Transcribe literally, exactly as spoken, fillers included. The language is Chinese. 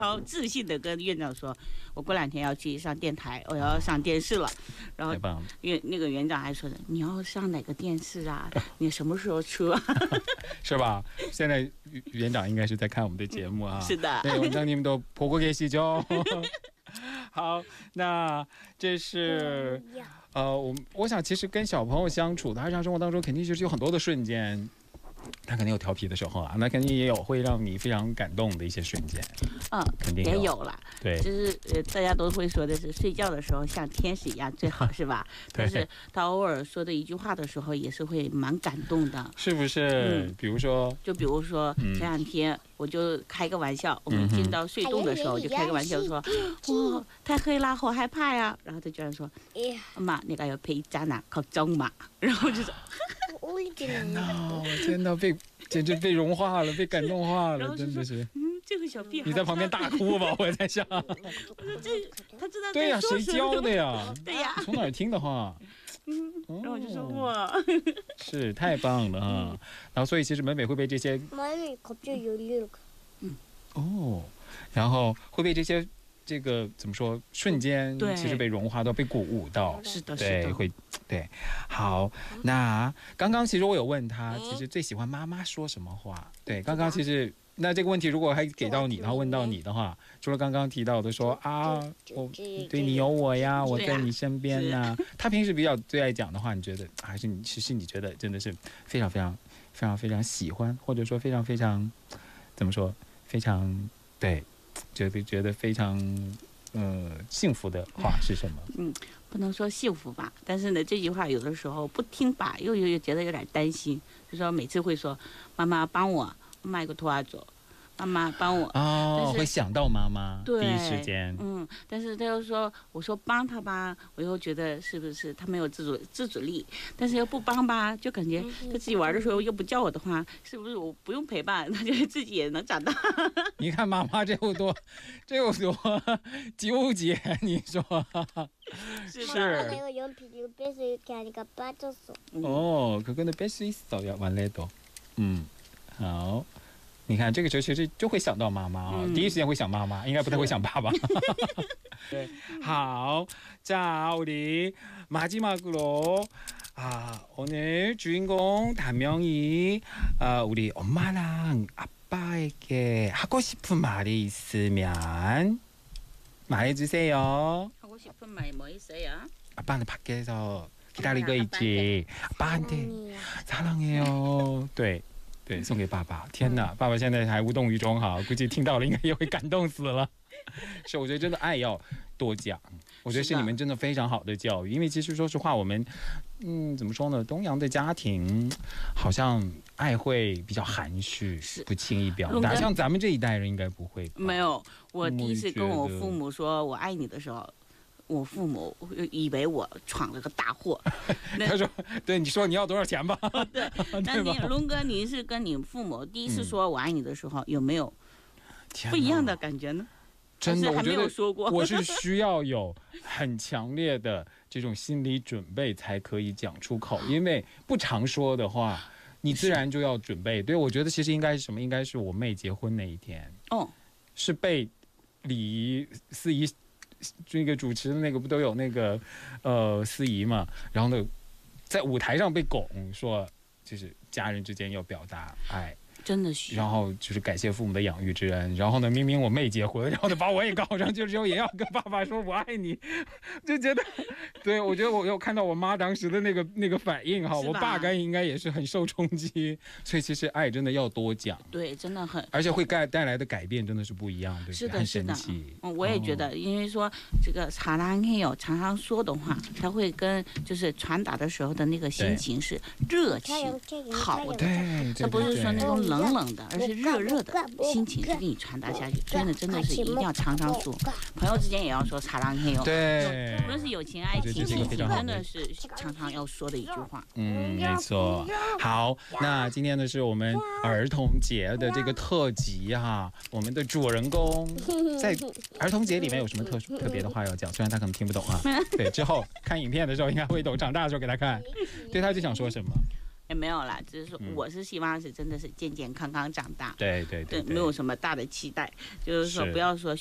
超自信的跟院长说，我过两天要去上电台，我要上电视了。然后院那个园长还说的，你要上哪个电视啊？你什么时候出啊？ 是吧？现在园长应该是在看我们的节目啊。 是的。 对，원장님도 보고 계시죠？好，那这是呃，我我想其实跟小朋友相处的日常生活当中，肯定就是有很多的瞬间。他肯定有调皮的时候啊，那肯定也有会让你非常感动的一些瞬间。 嗯， 肯定也有了。 对， 就是呃，大家都会说的是睡觉的时候像天使一样最好，是吧？但是他偶尔说的一句话的时候，也是会蛮感动的， 是不是？嗯，比如说， 就比如说前两天我就开个玩笑，我们进到隧洞的时候就开个玩笑说，哇，太黑了，好害怕呀。然后他居然说，妈，那个要陪家呢，靠装嘛。然后就说。 天哪！天哪，被简直被融化了，被感动化了，真的是。 嗯，这个小屁孩。 你在旁边大哭吧，我在想。 这他知道。 对呀，谁教的呀？ 对呀。 从哪儿听的话？ 嗯，然后我就说哇， 是太棒了啊！然后所以其实美美会被这些。 嗯。 哦，然后会被这些这个怎么说瞬间，其实被融化到，被鼓舞到。 是的， 对， 是的， 会。对，好，那刚刚其实我有问他，其实最喜欢妈妈说什么话？对，刚刚其实那这个问题如果还给到你，然后问到你的话，除了刚刚提到的说啊，我对你有我呀，我在你身边呐，他平时比较最爱讲的话，你觉得还是你其实你觉得真的是非常非常非常非常喜欢，或者说非常非常怎么说，非常对，觉得觉得非常呃幸福的话是什么？ 嗯。不能说幸福吧，但是呢，这句话有的时候不听吧，又又又觉得有点担心，就说每次会说妈妈帮我买个拖拉走，妈妈帮我哦，会想到妈妈， 对， 第一时间， 嗯，但是他又说，我说帮他吧，我又觉得是不是他没有自主自主力，但是又不帮吧，就感觉他自己玩的时候又不叫我的话，是不是我不用陪伴，他就自己也能长大？ 你看妈妈这有多，这有多纠结，你说？ 是。 哦，可跟的뺄수 있어요，원래도。嗯，好。你看这个时候其实就会想到妈妈啊，嗯、第一时间会想妈妈，应该不太会想爸爸。对，好，자 우리 마지막으로 아 오늘 주인공 단명이 아, 우리 엄마랑 아빠에게 하고 싶은 말이 있으면 말해주세요. 하고 싶은 말 뭐 있어요? 아빠는 밖에서 기다리고 있지. 아빠한테 사랑해요. 对。对，送给爸爸。天哪，爸爸现在还无动于衷哈，估计听到了应该也会感动死了。是，我觉得真的爱要多讲，我觉得是你们真的非常好的教育。因为其实说实话，我们嗯怎么说呢，东洋的家庭好像爱会比较含蓄，不轻易表达，像咱们这一代人应该不会。 没有，我第一次跟我父母说我爱你的时候。我父母以为我闯了个大祸， 他说：“对，你说你要多少钱吧？” 对，那你龙哥，你是跟你父母第一次说我爱你的时候，有没有不一样的感觉呢？ 真的， 还没有说过。 我是需要有很强烈的这种心理准备才可以讲出口，因为不常说的话，你自然就要准备。对，我觉得其实应该是什么？应该是我妹结婚那一天， 哦， 是被礼仪司仪。这个主持的那个不都有那个呃司仪嘛，然后呢在舞台上被拱说就是家人之间要表达爱， 真的需要，然后就是感谢父母的养育之恩，然后呢明明我妹结婚，然后呢把我也搞上去之后也要跟爸爸说我爱你，就觉得对，我觉得我有看到我妈当时的那个那个反应哈，我爸该应该也是很受冲击，所以其实爱真的要多讲， 对，真的很， 而且会带带来的改变真的是不一样，对， 是的， 很神奇。 嗯，我也觉得，因为说这个사랑해요常常说的话，它会跟就是传达的时候的那个心情是热情好的， 对， 它不是说那种冷冷的，而是热热的心情是给你传达下去，真的真的是一定要常常说，朋友之间也要说사랑해요， 对， 无论是友情爱情，真的是常常要说的一句话。 嗯，没错。好，那今天呢是我们儿童节的这个特辑哈，我们的主人公在儿童节里面有什么特殊特别的话要讲？虽然他可能听不懂啊，对，之后看影片的时候应该会懂，长大的时候给他看。对，他就想说什么？ 也没有啦，只是说我是希望是真的是健健康康长大。 对对对， 没有什么大的期待，就是说不要说